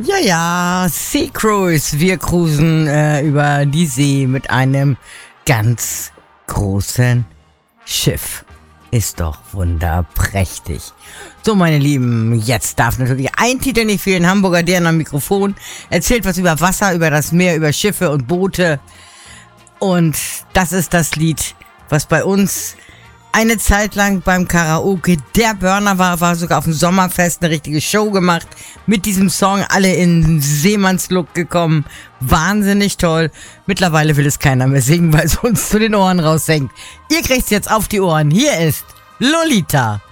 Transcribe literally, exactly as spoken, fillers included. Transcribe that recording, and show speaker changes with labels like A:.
A: Ja, ja, Sea Cruise. Wir cruisen äh, über die See mit einem ganz großen Schiff. Ist doch wunderprächtig. So, meine Lieben, jetzt darf natürlich ein Titel nicht fehlen. Hamburger Deren am Mikrofon. Erzählt was über Wasser, über das Meer, über Schiffe und Boote. Und das ist das Lied, was bei uns eine Zeit lang beim Karaoke der Burner war, war sogar auf dem Sommerfest eine richtige Show gemacht. Mit diesem Song alle in Seemannslook gekommen. Wahnsinnig toll. Mittlerweile will es keiner mehr singen, weil es uns zu den Ohren raushängt. Ihr kriegt's jetzt auf die Ohren. Hier ist Lolita.